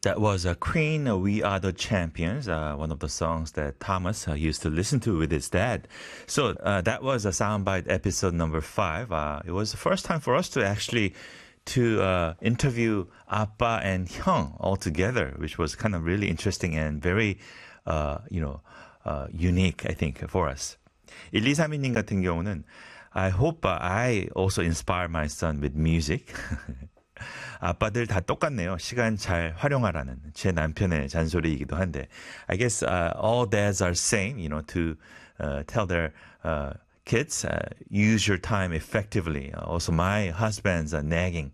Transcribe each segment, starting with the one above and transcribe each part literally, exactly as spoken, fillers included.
That was uh, Queen, uh, We Are the Champions, uh, one of the songs that Thomas uh, used to listen to with his dad. So uh, that was a soundbite episode number five. Uh, it was the first time for us to actually to uh, interview 아빠 and 형 all together, which was kind of really interesting and very, uh, you know, uh, unique, I think, for us. 일이삼이 님 같은 경우는 I hope uh, I also inspire my son with music. 아빠들 다 똑같네요. 시간 잘 활용하라는 제 남편의 잔소리이기도 한데, I guess uh, all dads are same, you know, to uh, tell their uh, kids uh, use your time effectively. Also, my husband's uh, nagging.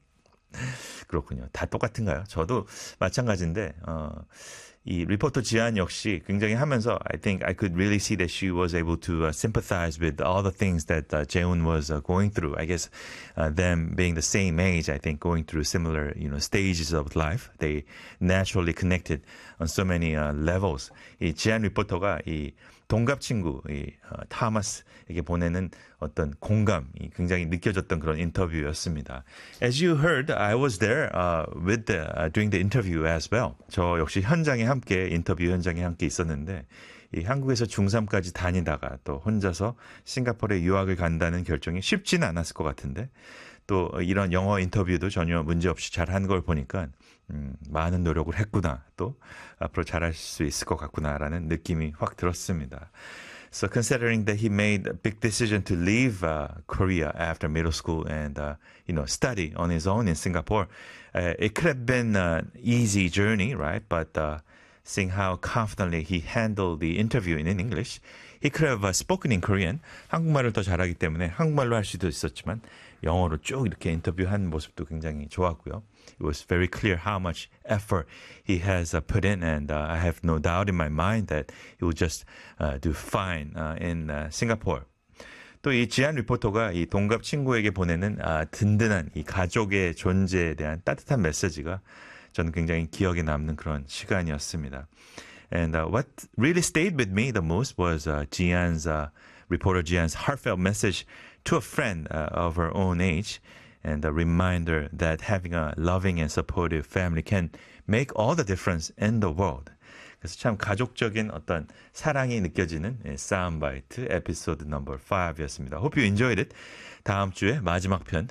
그렇군요. 다 똑같은가요? 저도 마찬가지인데. 어, 이 리포터 지안 역시 굉장히 하면서 I think I could really see that she was able to uh, sympathize with all the things that uh, Jaehoon was uh, going through. I guess uh, them being the same age, I think going through similar, you know, stages of life, they naturally connected on so many uh, levels. 이 지안 리포터가 이 동갑 친구 이 어, 타마스에게 보내는 어떤 공감이 굉장히 느껴졌던 그런 인터뷰였습니다. As you heard, I was there uh, with the, uh, during the interview as well. 저 역시 현장에 함께 인터뷰 현장에 함께 있었는데 이 한국에서 중삼까지 다니다가 또 혼자서 싱가포르에 유학을 간다는 결정이 쉽지는 않았을 것 같은데 또 이런 영어 인터뷰도 전혀 문제없이 잘한 걸 보니까 음, 많은 노력을 했구나 또 앞으로 잘할 수 있을 것 같구나라는 느낌이 확 들었습니다. So considering that he made a big decision to leave uh, Korea after middle school and uh, you know study on his own in Singapore, uh, it could have been an easy journey, right? But uh, seeing how confidently he handled the interview in English, he could have uh, spoken in Korean. 한국말을 더 잘하기 때문에 한국말로 할 수도 있었지만 영어로 쭉 이렇게 인터뷰한 모습도 굉장히 좋았고요. It was very clear how much effort he has uh, put in, and uh, I have no doubt in my mind that he will just uh, do fine uh, in uh, Singapore. 또 이 지안 리포터가 이 동갑 친구에게 보내는 아, 든든한 이 가족의 존재에 대한 따뜻한 메시지가 저는 굉장히 기억에 남는 그런 시간이었습니다. And uh, what really stayed with me the most was uh, Jian's, uh, reporter Jian's heartfelt message to a friend uh, of her own age, and a reminder that having a loving and supportive family can make all the difference in the world. 그래서 참 가족적인 어떤 사랑이 느껴지는 사운바이트 에피소드 넘버 파이브였습니다. Hope you enjoyed it. 다음 주에 마지막 편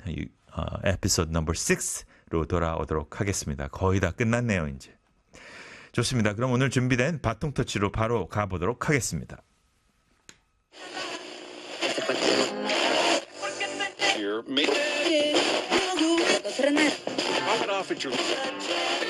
에피소드 넘버 식스로 돌아오도록 하겠습니다. 거의 다 끝났네요, 이제. 좋습니다. 그럼 오늘 준비된 바통 터치로 바로 가보도록 하겠습니다. Here, make it. I'll get off at your